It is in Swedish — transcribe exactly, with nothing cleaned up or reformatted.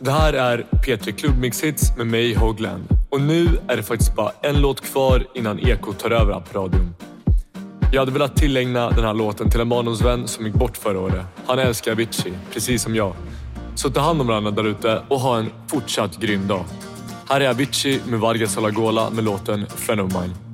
Det här är P tre Klubbmix-hits med mig, Hogland. Och nu är det faktiskt bara en låt kvar innan Eko tar över på radion. Jag hade velat tillägna den här låten till en barndomsvän som gick bort förra året. Han älskar Avicii, precis som jag. Så ta hand om varandra där ute och ha en fortsatt grym dag. Här är Avicii med Vargas Alagola med låten Friend of Mine.